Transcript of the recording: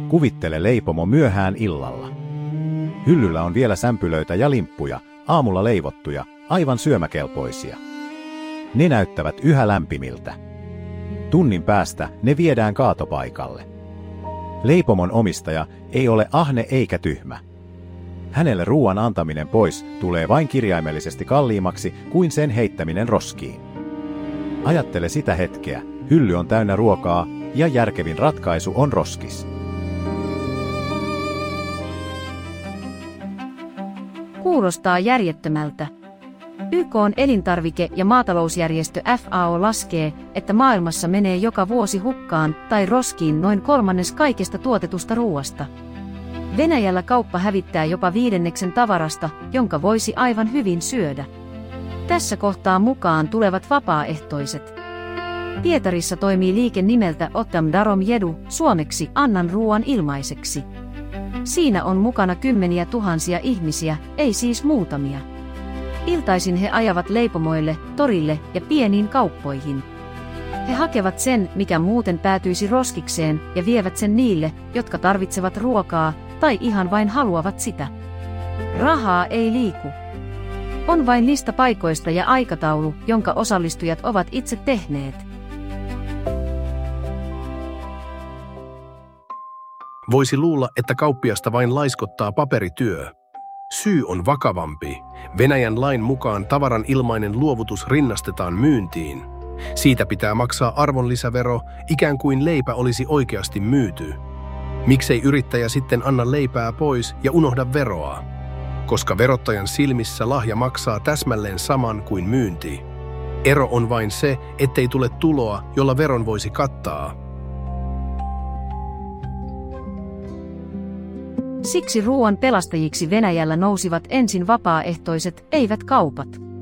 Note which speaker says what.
Speaker 1: Kuvittele leipomo myöhään illalla. Hyllyllä on vielä sämpylöitä ja limppuja, aamulla leivottuja, aivan syömäkelpoisia. Ne näyttävät yhä lämpimiltä. Tunnin päästä ne viedään kaatopaikalle. Leipomon omistaja ei ole ahne eikä tyhmä. Hänelle ruoan antaminen pois tulee vain kirjaimellisesti kalliimmaksi kuin sen heittäminen roskiin. Ajattele sitä hetkeä, hylly on täynnä ruokaa ja järkevin ratkaisu on roskis.
Speaker 2: Kuulostaa järjettömältä. YK:n elintarvike- ja maatalousjärjestö FAO laskee, että maailmassa menee joka vuosi hukkaan tai roskiin noin 1/3 kaikesta tuotetusta ruoasta. Venäjällä kauppa hävittää jopa 1/5 tavarasta, jonka voisi aivan hyvin syödä. Tässä kohtaa mukaan tulevat vapaaehtoiset. Pietarissa toimii liike nimeltä Otam Darom Jedu, suomeksi Annan ruoan ilmaiseksi. Siinä on mukana kymmeniä tuhansia ihmisiä, ei siis muutamia. Iltaisin he ajavat leipomoille, torille ja pieniin kauppoihin. He hakevat sen, mikä muuten päätyisi roskikseen, ja vievät sen niille, jotka tarvitsevat ruokaa tai ihan vain haluavat sitä. Rahaa ei liiku. On vain lista paikoista ja aikataulu, jonka osallistujat ovat itse tehneet.
Speaker 3: Voisi luulla, että kauppiasta vain laiskottaa paperityö. Syy on vakavampi. Venäjän lain mukaan tavaran ilmainen luovutus rinnastetaan myyntiin. Siitä pitää maksaa arvonlisävero, ikään kuin leipä olisi oikeasti myyty. Miksei yrittäjä sitten anna leipää pois ja unohda veroa? Koska verottajan silmissä lahja maksaa täsmälleen saman kuin myynti. Ero on vain se, ettei tule tuloa, jolla veron voisi kattaa.
Speaker 2: Siksi ruoan pelastajiksi Venäjällä nousivat ensin vapaaehtoiset, eivät kaupat.